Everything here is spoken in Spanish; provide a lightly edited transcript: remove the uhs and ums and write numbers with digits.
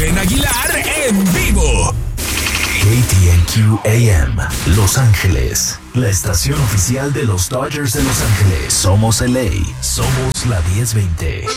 Steven Aguilar en vivo. KTNQ AM, Los Ángeles, la estación oficial de los Dodgers de Los Ángeles. Somos LA, somos la 1020.